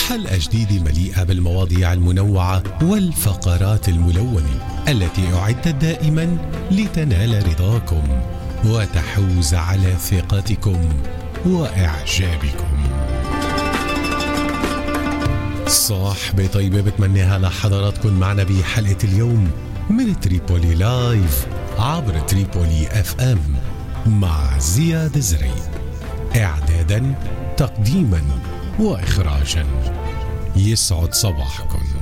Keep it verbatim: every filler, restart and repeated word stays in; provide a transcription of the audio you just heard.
حلقة جديدة مليئة بالمواضيع المنوعة والفقرات الملونة التي أعدت دائما لتنال رضاكم وتحوز على ثقتكم وإعجابكم. صاحبة طيبة بتمنيها لحضراتكم معنا بحلقة اليوم من تريبولي لايف عبر تريبولي اف ام مع زياد زري، إعدادا تقديما وإخراجا. يسعد صباحكم.